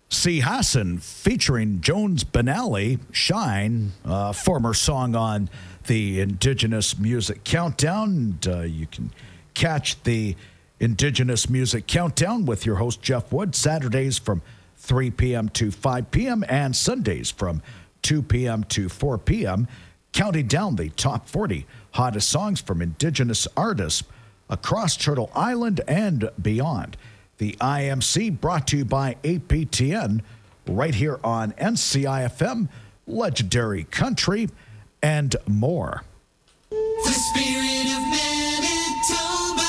C. Hassan featuring Jones Benally, Shine, former song on the Indigenous Music Countdown. And, you can catch the Indigenous Music Countdown with your host, Jeff Wood, Saturdays from 3 p.m. to 5 p.m. and Sundays from 2 p.m. to 4 p.m., counting down the top 40 hottest songs from Indigenous artists across Turtle Island and beyond. The IMC brought to you by APTN right here on NCIFM, Legendary Country, and more. The spirit of Manitoba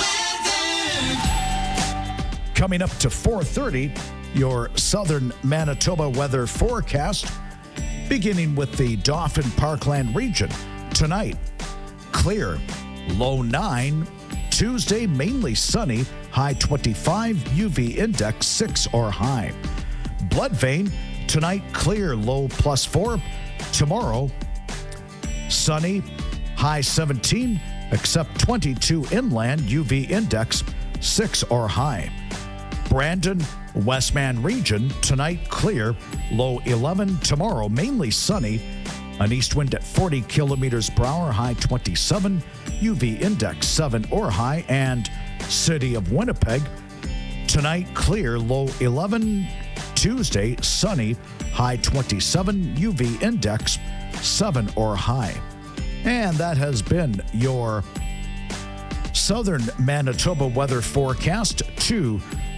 weather. Coming up to 4:30, your southern Manitoba weather forecast, beginning with the Dauphin Parkland region. Tonight, clear, low 9. Tuesday, mainly sunny, high 25, UV index 6 or high. Bloodvein, tonight clear, low +4. Tomorrow, sunny, high 17, except 22 inland, UV index 6 or high. Brandon, Westman region, tonight clear, low 11. Tomorrow, mainly sunny, an east wind at 40 kilometers per hour, high 27, UV index 7 or high. And City of Winnipeg, tonight clear, low 11. Tuesday, sunny, high 27, UV index 7 or high. And that has been your southern Manitoba weather forecast to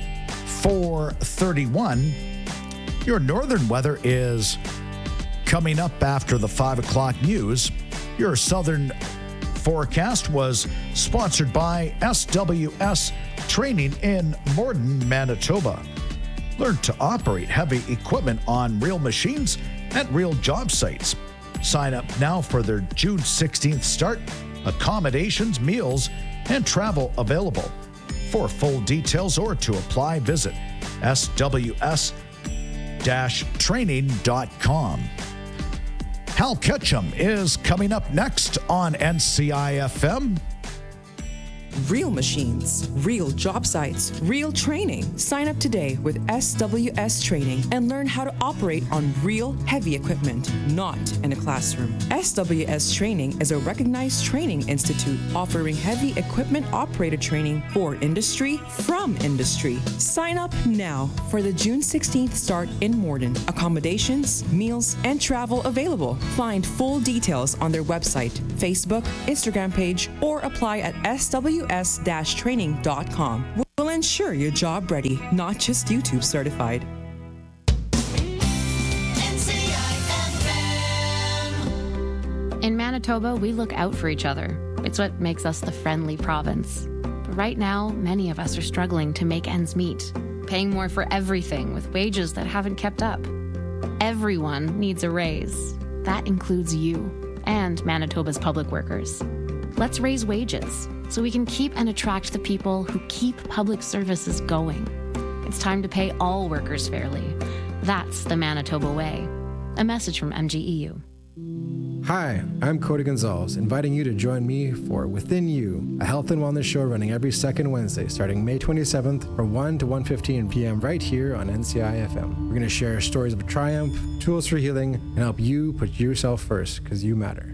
4:31. Your northern weather is coming up after the 5 o'clock news. Your southern forecast was sponsored by SWS Training in Morden, Manitoba. Learn to operate heavy equipment on real machines at real job sites. Sign up now for their June 16th start. Accommodations, meals, and travel available. For full details or to apply, visit sws-training.com. Hal Ketchum is coming up next on NCIFM. Real machines, real job sites, real training. Sign up today with SWS Training and learn how to operate on real heavy equipment, not in a classroom. SWS Training is a recognized training institute offering heavy equipment operator training for industry from industry. Sign up now for the June 16th start in Morden. Accommodations, meals, and travel available. Find full details on their website, Facebook, Instagram page, or apply at sws-training.com. We'll ensure you're job ready, not just YouTube certified. In Manitoba, we look out for each other. It's what makes us the friendly province. But right now, many of us are struggling to make ends meet, paying more for everything with wages that haven't kept up. Everyone needs a raise. That includes you and Manitoba's public workers. Let's raise wages so we can keep and attract the people who keep public services going. It's time to pay all workers fairly. That's the Manitoba way. A message from MGEU. Hi, I'm Cody Gonzalez, inviting you to join me for Within You, a health and wellness show running every second Wednesday, starting May 27th from 1 to 1:15 p.m. right here on NCIFM. We're going to share stories of triumph, tools for healing, and help you put yourself first, because you matter.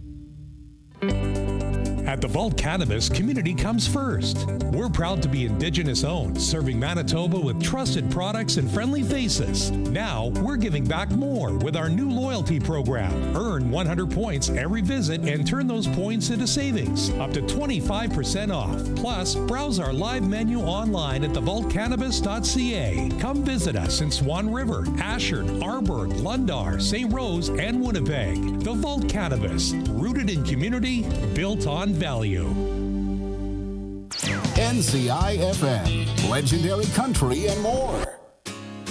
At the Vault Cannabis, community comes first. We're proud to be Indigenous owned, serving Manitoba with trusted products and friendly faces. Now, we're giving back more with our new loyalty program. Earn 100 points every visit and turn those points into savings, up to 25% off. Plus, browse our live menu online at thevaultcannabis.ca. Come visit us in Swan River, Ashern, Arborg, Lundar, St. Rose, and Winnipeg. The Vault Cannabis, rooted in community, built on value. NCIFM, Legendary Country and more.